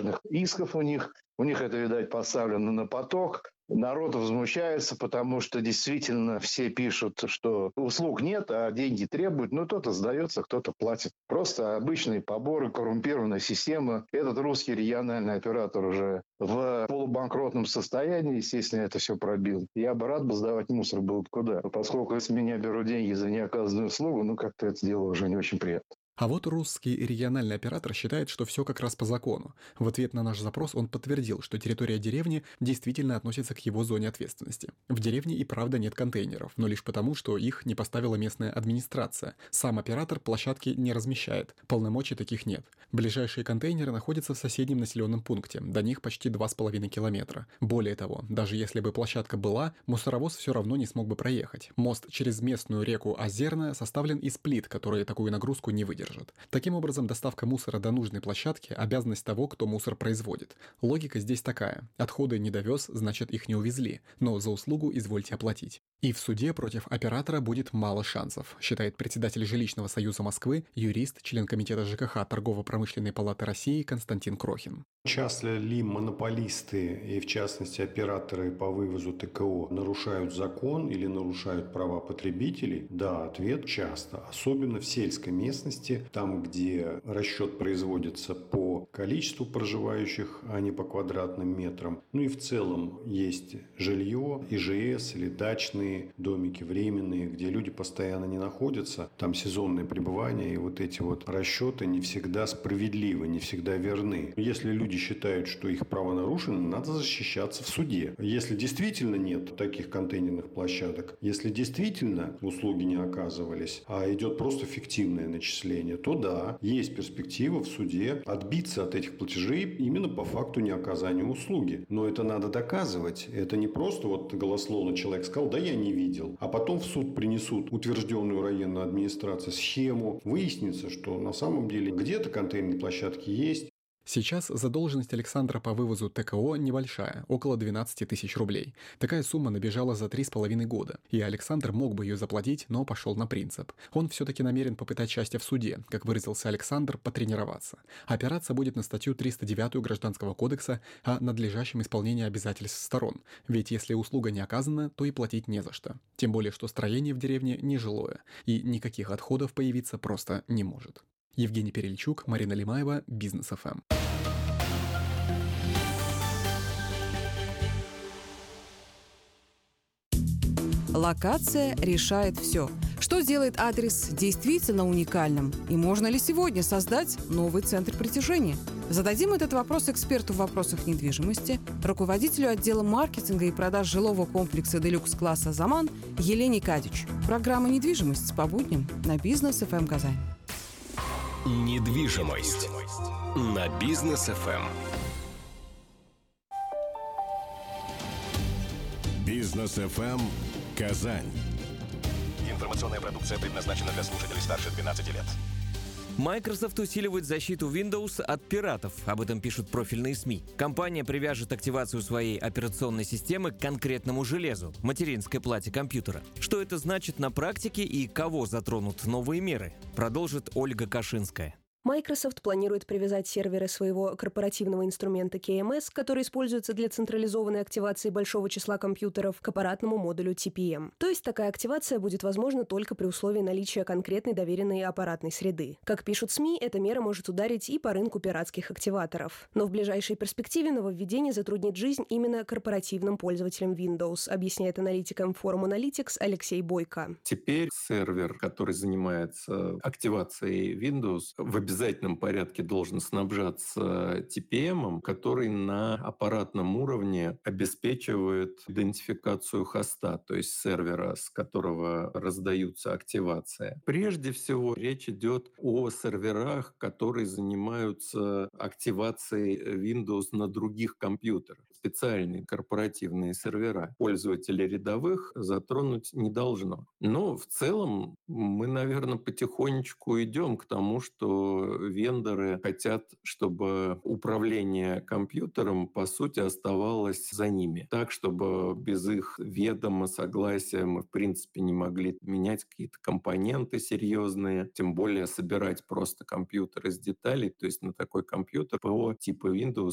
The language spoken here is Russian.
судебных исков у них. У них это, видать, поставлено на поток. Народ возмущается, потому что действительно все пишут, что услуг нет, а деньги требуют. Ну, кто-то сдается, кто-то платит. Просто обычные поборы, коррумпированная система. Этот русский региональный оператор уже в полубанкротном состоянии, естественно, это все пробил. Я бы рад был сдавать мусор, было бы куда. Поскольку с меня берут деньги за неоказанную услугу, как-то это дело уже не очень приятно. А вот русский региональный оператор считает, что все как раз по закону. В ответ на наш запрос он подтвердил, что территория деревни действительно относится к его зоне ответственности. В деревне и правда нет контейнеров, но лишь потому, что их не поставила местная администрация. Сам оператор площадки не размещает, полномочий таких нет. Ближайшие контейнеры находятся в соседнем населенном пункте, до них почти 2,5 километра. Более того, даже если бы площадка была, мусоровоз все равно не смог бы проехать. Мост через местную реку Озерная составлен из плит, которые такую нагрузку не выдержат. Таким образом, доставка мусора до нужной площадки – обязанность того, кто мусор производит. Логика здесь такая. Отходы не довез, значит их не увезли, но за услугу извольте оплатить. И в суде против оператора будет мало шансов, считает председатель Жилищного союза Москвы, юрист, член комитета ЖКХ Торгово-промышленной палаты России Константин Крохин. Часто ли монополисты и, в частности, операторы по вывозу ТКО нарушают закон или нарушают права потребителей? Да, ответ – часто. Особенно в сельской местности, там, где расчет производится по количеству проживающих, а не по квадратным метрам. Ну и в целом есть жилье, ИЖС или дачные домики временные, где люди постоянно не находятся. Там сезонное пребывание, и вот эти вот расчеты не всегда справедливы, не всегда верны. Если люди считают, что их права нарушены, надо защищаться в суде. Если действительно нет таких контейнерных площадок, если действительно услуги не оказывались, а идет просто фиктивное начисление, то да, есть перспектива в суде отбиться от этих платежей именно по факту неоказания услуги. Но это надо доказывать. Это не просто вот голословно человек сказал, да я не видел. А потом в суд принесут утвержденную районной администрацией схему. Выяснится, что на самом деле где-то контейнерные площадки есть. Сейчас задолженность Александра по вывозу ТКО небольшая, около 12 тысяч рублей. Такая сумма набежала за 3,5 года, и Александр мог бы ее заплатить, но пошел на принцип. Он все-таки намерен попытать счастье в суде, как выразился Александр, потренироваться. Опираться будет на статью 309 Гражданского кодекса о надлежащем исполнении обязательств сторон, ведь если услуга не оказана, то и платить не за что. Тем более, что строение в деревне нежилое, и никаких отходов появиться просто не может. Евгений Перельчук, Марина Лимаева, Бизнес ФМ. Локация решает все. Что сделает адрес действительно уникальным? И можно ли сегодня создать новый центр притяжения? Зададим этот вопрос эксперту в вопросах недвижимости, руководителю отдела маркетинга и продаж жилого комплекса «Делюкс-класса Заман» Елене Кадич. Программа «Недвижимость» по будням на Бизнес ФМ Казань. Недвижимость на Бизнес ФМ. Бизнес ФМ Казань. Информационная продукция предназначена для слушателей старше 12 лет. Microsoft усиливает защиту Windows от пиратов. Об этом пишут профильные СМИ. Компания привяжет активацию своей операционной системы к конкретному железу – материнской плате компьютера. Что это значит на практике и кого затронут новые меры, продолжит Ольга Кашинская. Microsoft планирует привязать серверы своего корпоративного инструмента KMS, который используется для централизованной активации большого числа компьютеров, к аппаратному модулю TPM. То есть такая активация будет возможна только при условии наличия конкретной доверенной аппаратной среды. Как пишут СМИ, эта мера может ударить и по рынку пиратских активаторов. Но в ближайшей перспективе нововведение затруднит жизнь именно корпоративным пользователям Windows, объясняет аналитикам Forum Analytics Алексей Бойко. Теперь сервер, который занимается активацией Windows, в обязательном порядке должен снабжаться TPM, который на аппаратном уровне обеспечивает идентификацию хоста, то есть сервера, с которого раздаются активации. Прежде всего, речь идет о серверах, которые занимаются активацией Windows на других компьютерах. Специальные корпоративные сервера пользователей рядовых затронуть не должно. Но в целом мы, наверное, потихонечку идем к тому, что вендоры хотят, чтобы управление компьютером, по сути, оставалось за ними. Так, чтобы без их ведома, согласия мы, в принципе, не могли менять какие-то компоненты серьезные, тем более собирать просто компьютер из деталей. То есть на такой компьютер ПО типа Windows